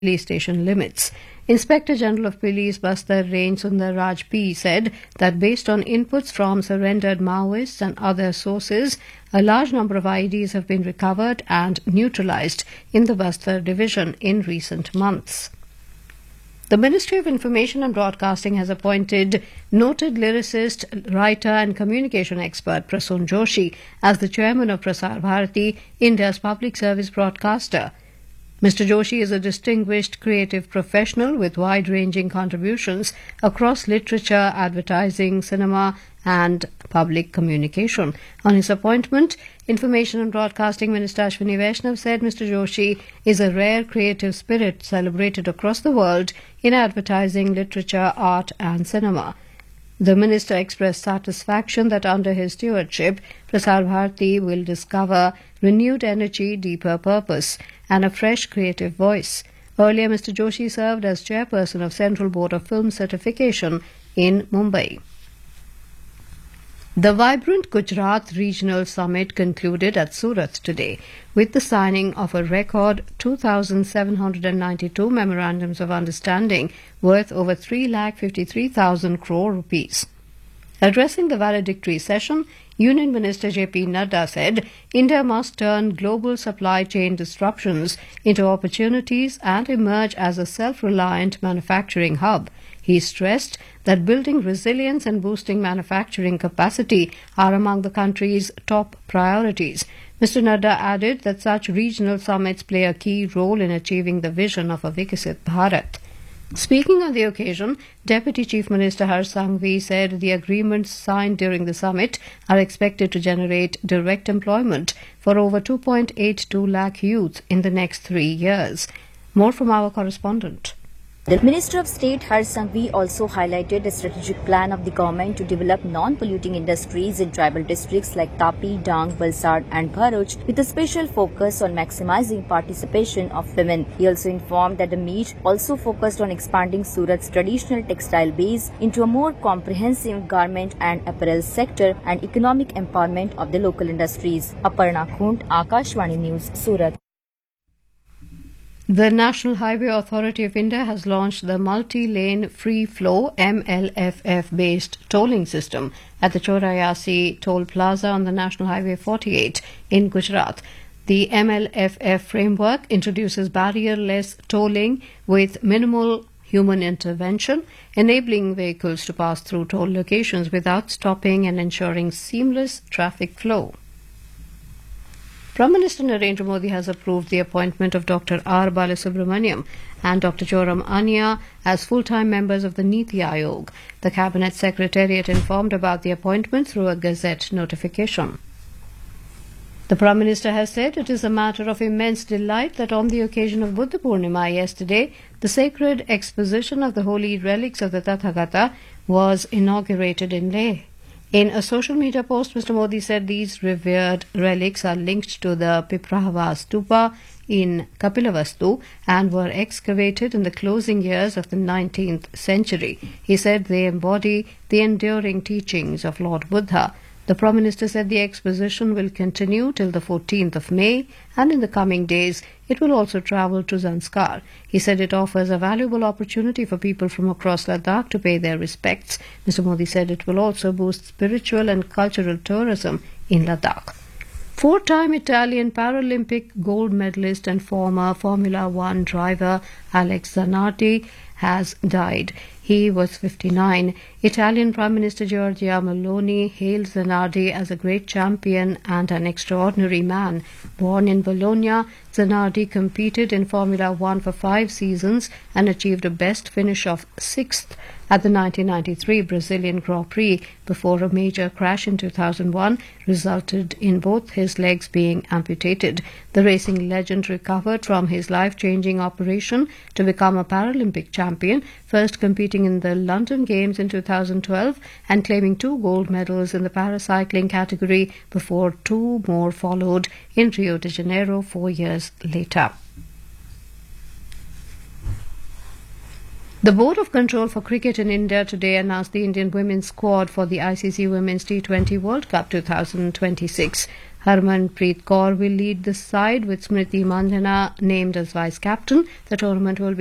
police station limits. Inspector General of Police Bastar Range Sundar Raj P said that based on inputs from surrendered Maoists and other sources, a large number of IEDs have been recovered and neutralized in the Bastar division in recent months. The Ministry of Information and Broadcasting has appointed noted lyricist, writer and communication expert Prasoon Joshi as the chairman of Prasar Bharati, India's public service broadcaster. Mr. Joshi is a distinguished creative professional with wide-ranging contributions across literature, advertising, cinema and public communication. On his appointment, Information and Broadcasting Minister Ashwini Vaishnav said Mr. Joshi is a rare creative spirit celebrated across the world in advertising, literature, art and cinema. The minister expressed satisfaction that under his stewardship, Prasar Bharati will discover renewed energy, deeper purpose and a fresh creative voice. Earlier, Mr. Joshi served as chairperson of Central Board of Film Certification in Mumbai. The vibrant Gujarat Regional Summit concluded at Surat today with the signing of a record 2,792 memorandums of understanding worth over 3,53,000 crore rupees. Addressing the valedictory session, Union Minister J.P. Nadda said India must turn global supply chain disruptions into opportunities and emerge as a self-reliant manufacturing hub. He stressed that building resilience and boosting manufacturing capacity are among the country's top priorities. Mr. Nadda added that such regional summits play a key role in achieving the vision of a Vikasit Bharat. Speaking on the occasion, Deputy Chief Minister Harsh Sanghvi said the agreements signed during the summit are expected to generate direct employment for over 2.82 lakh youth in the next 3 years. More from our correspondent. The Minister of State Harsh Sanghvi also highlighted the strategic plan of the government to develop non-polluting industries in tribal districts like Tapi, Dang, Valsad and Bharuch with a special focus on maximizing participation of women. He also informed that the meet also focused on expanding Surat's traditional textile base into a more comprehensive garment and apparel sector and economic empowerment of the local industries. Aparna Khund, Akashvani News, Surat. The National Highway Authority of India has launched the multi-lane free-flow MLFF-based tolling system at the Chorayasi Toll Plaza on the National Highway 48 in Gujarat. The MLFF framework introduces barrier-less tolling with minimal human intervention, enabling vehicles to pass through toll locations without stopping and ensuring seamless traffic flow. Prime Minister Narendra Modi has approved the appointment of Dr. R. Balasubramaniam and Dr. Joram Ania as full-time members of the Niti Aayog. The Cabinet Secretariat informed about the appointment through a Gazette notification. The Prime Minister has said it is a matter of immense delight that on the occasion of Buddha Purnima yesterday, the sacred exposition of the holy relics of the Tathagata was inaugurated in Leh. In a social media post, Mr. Modi said these revered relics are linked to the Piprahava Stupa in Kapilavastu and were excavated in the closing years of the 19th century. He said they embody the enduring teachings of Lord Buddha. The Prime Minister said the exposition will continue till the 14th of May and in the coming days it will also travel to Zanskar. He said it offers a valuable opportunity for people from across Ladakh to pay their respects. Mr. Modi said it will also boost spiritual and cultural tourism in Ladakh. Four-time Italian Paralympic gold medalist and former Formula One driver Alex Zanardi has died. He was 59. Italian Prime Minister Giorgia Meloni hailed Zanardi as a great champion and an extraordinary man. Born in Bologna, Zanardi competed in Formula One for 5 seasons and achieved a best finish of 6th at the 1993 Brazilian Grand Prix before a major crash in 2001 resulted in both his legs being amputated. The racing legend recovered from his life-changing operation to become a Paralympic champion, first competing in the London Games in 2012 and claiming 2 gold medals in the paracycling category before 2 more followed in Rio de Janeiro 4 years later. The Board of Control for Cricket in India today announced the Indian women's squad for the ICC Women's T20 World Cup 2026. Harmanpreet Kaur will lead the side with Smriti Mandhana named as vice captain. The tournament will be